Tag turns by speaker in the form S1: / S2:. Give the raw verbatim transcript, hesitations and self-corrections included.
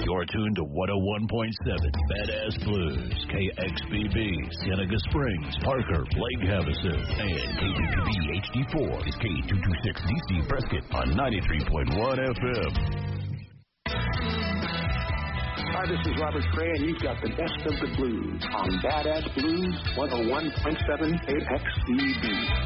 S1: You're tuned to one oh one point seven Badass Blues, K X B B, Seneca Springs, Parker, Lake Havasu, and K P P B H D four is K two twenty-six D C Prescott on ninety-three point one F M.
S2: Hi, this is Robert Cray, and you've got the best of the blues on Badass Blues one oh one point seven K X B B.